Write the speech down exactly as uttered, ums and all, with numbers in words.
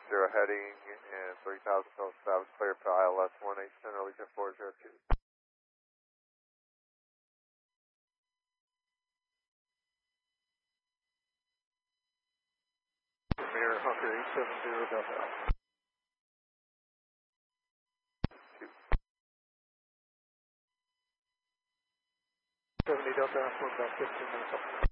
zero heading and three thousand Phillips Ave clear for I L S one eight center, Legion four zero two. Mirror Hunter eight seven zero Delta Alpha. seventy Delta Alpha, about fifteen minutes off.